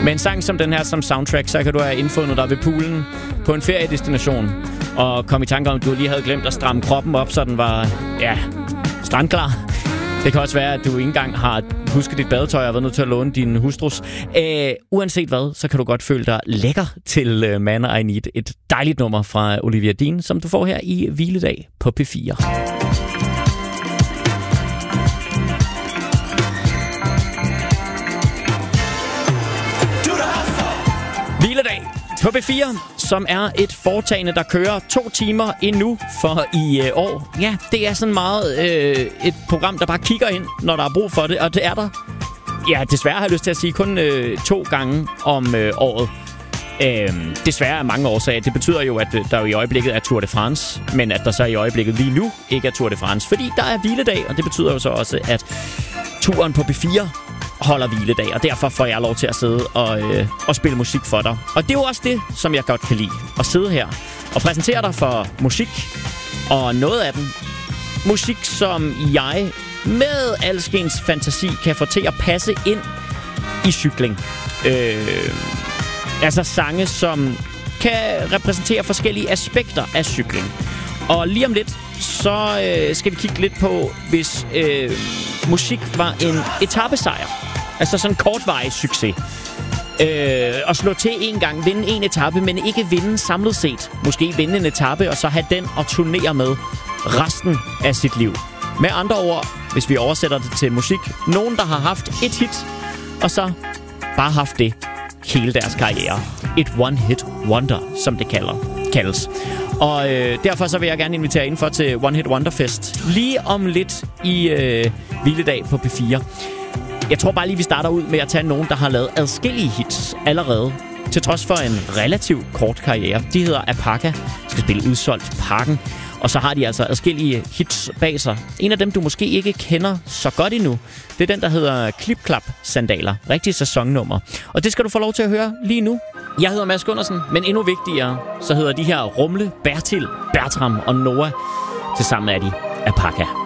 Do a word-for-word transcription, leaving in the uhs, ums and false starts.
Med en sang som den her som soundtrack, så kan du have indfundet dig ved poolen på en feriedestination og komme i tanke om, at du lige havde glemt at stramme kroppen op, så den var, ja, strandklar. Det kan også være, at du ikke engang har husket dit badetøj og været nødt til at låne din hustrus. Uh, uanset hvad, så kan du godt føle dig lækker til uh, Man I Need. Et dejligt nummer fra Olivia Dean, som du får her i Hviledag på P fire. Hviledag på P fire, som er et foretagende, der kører to timer endnu for i øh, år. Ja, det er sådan meget øh, et program, der bare kigger ind, når der er brug for det, og det er der. Ja, desværre har jeg lyst til at sige kun øh, to gange om øh, året. Øh, desværre er mange årsager. Det betyder jo, at øh, der jo i øjeblikket er Tour de France, men at der så i øjeblikket lige nu ikke er Tour de France, fordi der er hviledag, og det betyder jo så også, at turen på P fire holder hviledag, og derfor får jeg lov til at sidde og, øh, og spille musik for dig. Og det er jo også det, som jeg godt kan lide. At sidde her og præsentere dig for musik, og noget af den musik, som jeg med alskens fantasi kan få til at passe ind i cykling. Øh, altså sange, som kan repræsentere forskellige aspekter af cykling. Og lige om lidt, så øh, skal vi kigge lidt på, hvis øh, musik var en etapesejr. Altså sådan en kortvarig succes. Øh, at slå til en gang, vinde en etape, men ikke vinde samlet set. Måske vinde en etape, og så have den at turnere med resten af sit liv. Med andre ord, hvis vi oversætter det til musik, nogen, der har haft et hit, og så bare haft det hele deres karriere. Et one-hit wonder, som det kalder, kaldes. Og øh, derfor så vil jeg gerne invitere indenfor til One Hit Wonder Fest lige om lidt i øh, Hviledag på P fire. Jeg tror bare lige, vi starter ud med at tage nogen, der har lavet adskillige hits allerede, til trods for en relativt kort karriere. De hedder Apaka, skal spille Udsolgt Parken, og så har de altså adskillige hits bag sig. En af dem, du måske ikke kender så godt endnu, det er den, der hedder Klip-Klap Sandaler. Rigtig sæsonnummer. Og det skal du få lov til at høre lige nu. Jeg hedder Mads Gundersen, men endnu vigtigere, så hedder de her Rumle, Bertil, Bertram og Noah. Tilsammen er de Apaka.